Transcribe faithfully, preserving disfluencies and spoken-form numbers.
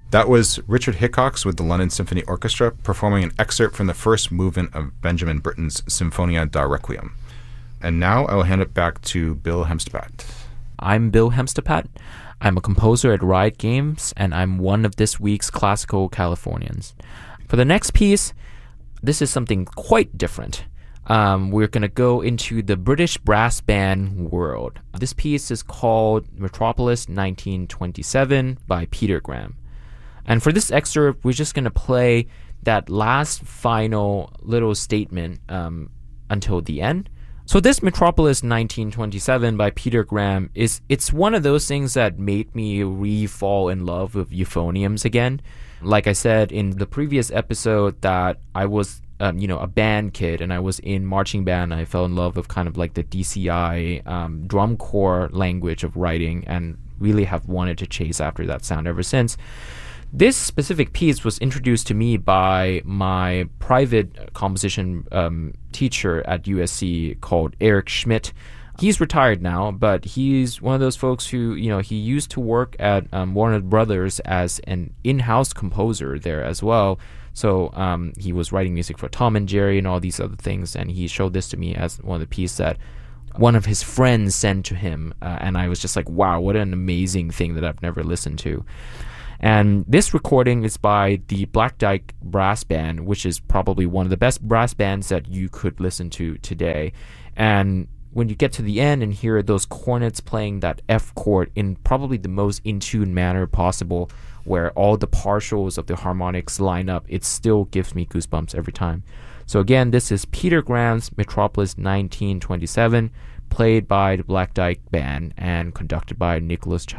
That was Richard Hickox with the London Symphony Orchestra performing an excerpt from the first movement of Benjamin Britten's Symphonia da Requiem. And now I will hand it back to Bill Hemstepat. I'm Bill Hemstepat. I'm a composer at Riot Games, and I'm one of this week's Classical Californians. For the next piece, this is something quite different. Um, we're going to go into the British brass band world. This piece is called Metropolis nineteen twenty-seven by Peter Graham. And for this excerpt, we're just going to play that last final little statement um, until the end. So this Metropolis nineteen twenty-seven by Peter Graham, is it's one of those things that made me re-fall in love with euphoniums again. Like I said in the previous episode that I was um, you know, a band kid and I was in marching band. I fell in love with kind of like the D C I um, drum corps language of writing and really have wanted to chase after that sound ever since. This specific piece was introduced to me by my private composition um, teacher at U S C called Eric Schmidt. He's retired now, but he's one of those folks who, you know, he used to work at um, Warner Brothers as an in-house composer there as well. So um, he was writing music for Tom and Jerry and all these other things, and he showed this to me as one of the pieces that one of his friends sent to him, uh, and I was just like, wow, what an amazing thing that I've never listened to. And this recording is by the Black Dyke Brass Band, which is probably one of the best brass bands that you could listen to today. And when you get to the end and hear those cornets playing that F chord in probably the most in-tune manner possible, where all the partials of the harmonics line up, it still gives me goosebumps every time. So again, this is Peter Graham's Metropolis nineteen twenty-seven, played by the Black Dyke Band and conducted by Nicholas Child.